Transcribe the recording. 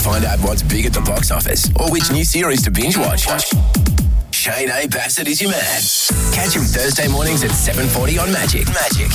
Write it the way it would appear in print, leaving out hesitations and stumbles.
find out what's big at the box office or which new series to binge watch. Shane A. Bassett is your man. Catch him Thursday mornings at 7:40 on Magic.